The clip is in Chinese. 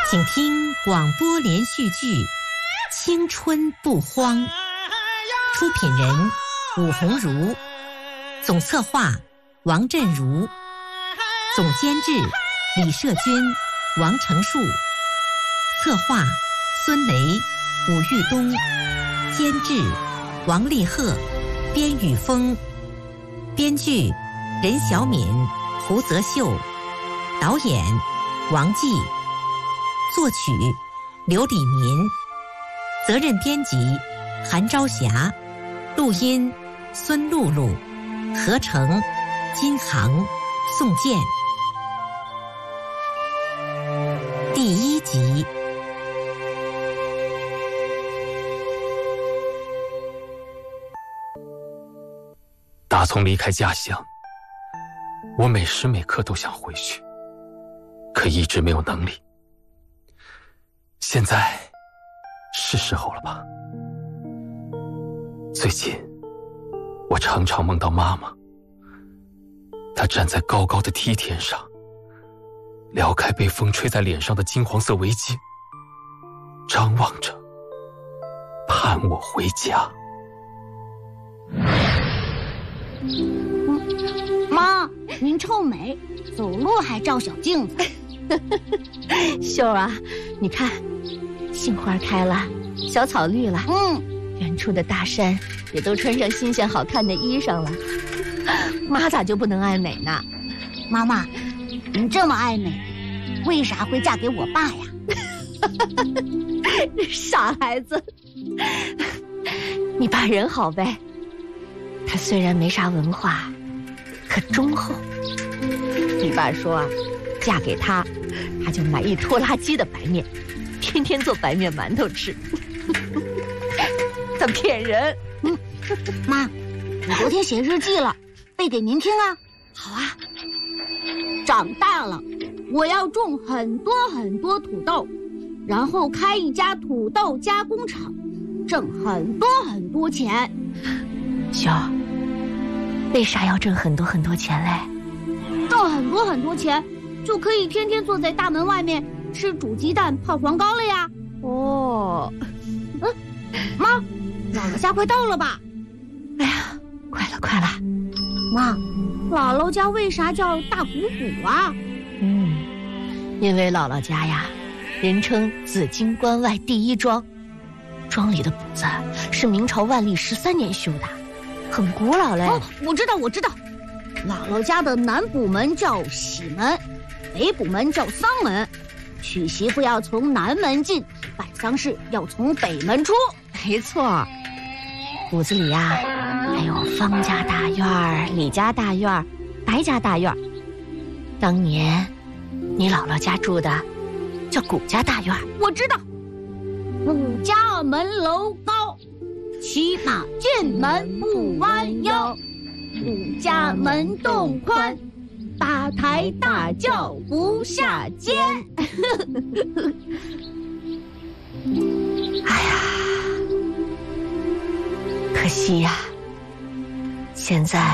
请听广播连续剧《青春不慌》，出品人武鸿儒，总策划王振如，总监制李社军、王成树，策划孙雷、武玉东，监制王立鹤、边宇峰，编剧任小敏、胡泽秀，导演王继，作曲刘礼民，责任编辑韩朝霞，录音孙露露，合成金航、宋健。第1集。 打从离开家乡，我每时每刻都想回去，可一直没有能力。现在是时候了吧？最近我常常梦到妈妈，她站在高高的梯田上，撩开被风吹在脸上的金黄色围巾，张望着盼我回家。 妈，您臭美，走路还照小镜子。 秀儿啊，你看，杏花开了，小草绿了，远处的大山也都穿上新鲜好看的衣裳了。妈咋就不能爱美呢？ 妈妈，您这么爱美，为啥会嫁给我爸呀？ 傻孩子，你爸人好呗。他虽然没啥文化，可忠厚。你爸说啊，嫁给他，他就买一拖拉机的白面，天天做白面馒头吃。他骗人。 妈，我昨天写日记了，背给您听啊。 好啊。 长大了，我要种很多很多土豆，然后开一家土豆加工厂，挣很多很多钱。 秀，为啥要挣很多很多钱嘞？ 挣很多很多钱，就可以天天坐在大门外面吃煮鸡蛋泡黄糕了呀。 哦， 妈，姥姥家快到了吧？ 哎呀，快了快了。 妈，姥姥家为啥叫大谷谷啊？ 因为姥姥家呀，人称紫荆关外第一庄，庄里的谷子是明朝万历13年修的，很古老嘞。 哦，我知道。姥姥家的南补门叫喜门，北补门叫丧门，娶媳妇要从南门进，办丧事要从北门出。 没错，谷子里呀，还有方家大院、李家大院、白家大院。当年你姥姥家住的叫谷家大院。 我知道，谷家门楼高，骑马进门不弯腰，谷家门洞宽，八抬大轿不下肩。 哎呀，可惜呀，现在